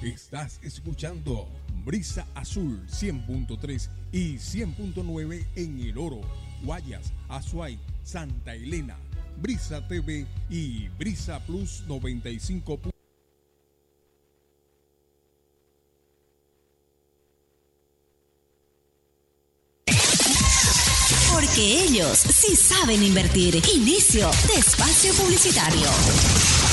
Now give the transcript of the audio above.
Estás escuchando Brisa Azul 100.3 y 100.9 en El Oro, Guayas, Azuay, Santa Elena, Brisa TV y Brisa Plus 95. Porque ellos sí saben invertir. Inicio de espacio publicitario.